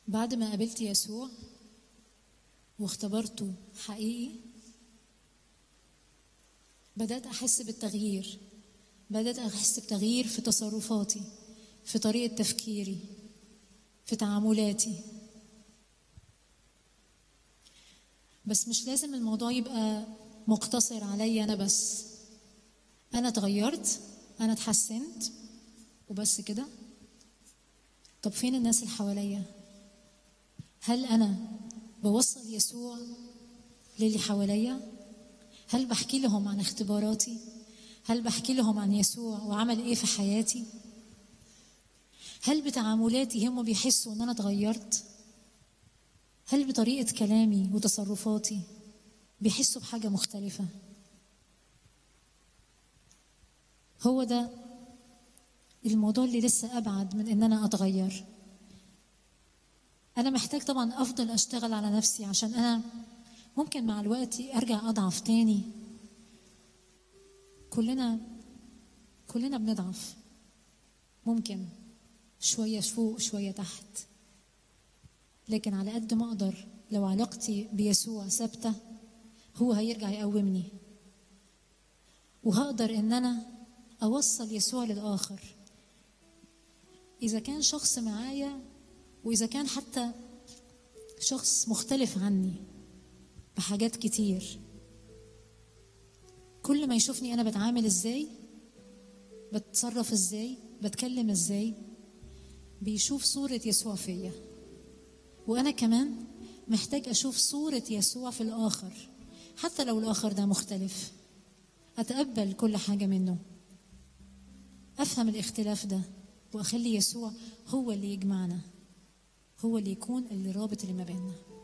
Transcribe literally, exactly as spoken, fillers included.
بعد ما قابلت يسوع واختبرته حقيقي بدأت أحس بالتغيير. بدأت أحس بتغيير في تصرفاتي، في طريقة تفكيري، في تعاملاتي. بس مش لازم الموضوع يبقى مقتصر عليا أنا بس. أنا اتغيرت، أنا اتحسنت وبس كده. طب فين الناس اللي حواليا؟ هل أنا بوصل يسوع للي حواليا؟ هل بحكي لهم عن اختباراتي؟ هل بحكي لهم عن يسوع وعمل ايه في حياتي؟ هل بتعاملاتي هم بيحسوا ان انا اتغيرت؟ هل بطريقة كلامي وتصرفاتي بيحسوا بحاجة مختلفة؟ هو ده الموضوع اللي لسه أبعد من ان انا اتغير. انا محتاج طبعا افضل اشتغل على نفسي، عشان انا ممكن مع الوقت ارجع اضعف تاني. كلنا كلنا بنضعف، ممكن شوية فوق شوية تحت، لكن على قد ما اقدر لو علاقتي بيسوع ثابتة هو هيرجع يقومني، وهقدر ان انا اوصل يسوع للآخر. اذا كان شخص معايا، واذا كان حتى شخص مختلف عني بحاجات كتير، كل ما يشوفني أنا بتعامل إزاي، بتصرف إزاي، بتكلم إزاي، بيشوف صورة يسوع فيا. وأنا كمان محتاج أشوف صورة يسوع في الآخر، حتى لو الآخر ده مختلف. أتقبل كل حاجة منه، أفهم الاختلاف ده، وأخلي يسوع هو اللي يجمعنا، هو اللي يكون اللي رابط اللي ما بيننا.